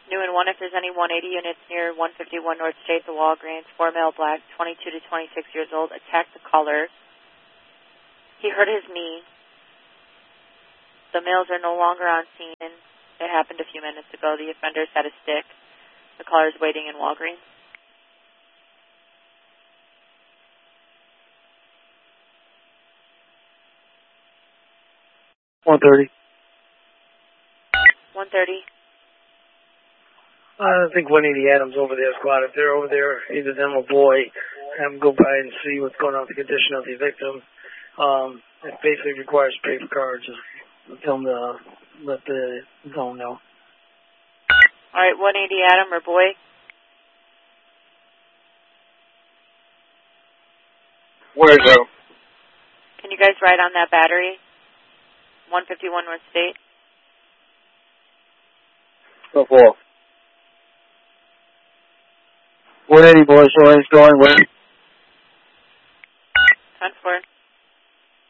New and 1, if there's any 180 units near 151 North State, the Walgreens, 4 male black, 22 to 26 years old, attacked the caller. He hurt his knee. The males are no longer on scene. It happened a few minutes ago. The offenders had a stick. The caller is waiting in Walgreens. 130. 130. I think 180 Adams over there, squad. If they're over there, either them or Boy, have them go by and see what's going on with the condition of the victim. It basically requires paper cards. Just tell them to let the zone know. All right, 180 Adam or Boy. Where's that? Can you guys ride on that battery? 151 North State. So forth. 180 Boy, showing, going, where? 10-4.